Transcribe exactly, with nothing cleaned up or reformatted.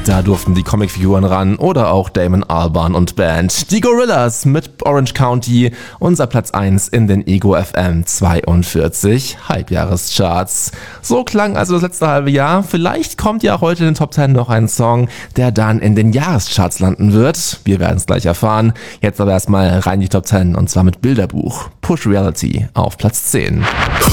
Da durften die Comicfiguren ran oder auch Damon Albarn und Band. Die Gorillaz mit Orange County, unser Platz eins in den Ego F M zweiundvierzig Halbjahrescharts. So klang also das letzte halbe Jahr. Vielleicht kommt ja heute in den Top zehn noch ein Song, der dann in den Jahrescharts landen wird. Wir werden es gleich erfahren. Jetzt aber erstmal rein in die Top zehn und zwar mit Bilderbuch. Push Reality auf Platz zehn.